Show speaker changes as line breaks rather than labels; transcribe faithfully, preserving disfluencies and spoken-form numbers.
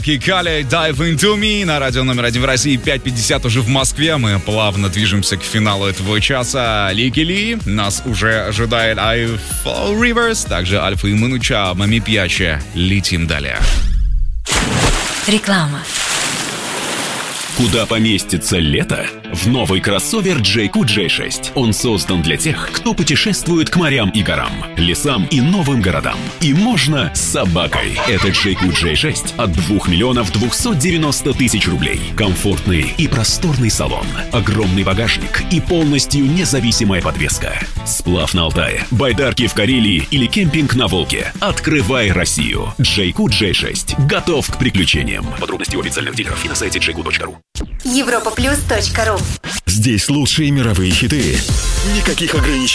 Хикали, Dive Into Me на радио номер один в России, пять пятьдесят уже в Москве. Мы плавно движемся к финалу этого часа. Лики Ли нас уже ожидает I Fall Rivers, также Альфа и Мануча, Мами Пьяче. Летим далее.
Реклама.
Куда поместится лето? В новый кроссовер джей кью джей шесть. Он создан для тех, кто путешествует к морям и горам, лесам и новым городам. И можно с собакой. Это джей кью джей шесть от двух миллионов двухсот девяноста тысяч рублей. Комфортный и просторный салон, огромный багажник и полностью независимая подвеска. Сплав на Алтае, байдарки в Карелии или кемпинг на Волге. Открывай Россию. джей кью джей шесть. Готов к приключениям. Подробности у официальных дилеров и на сайте джей кью точка ру.
европа плюс точка ру.
Здесь лучшие мировые хиты. Никаких ограничений.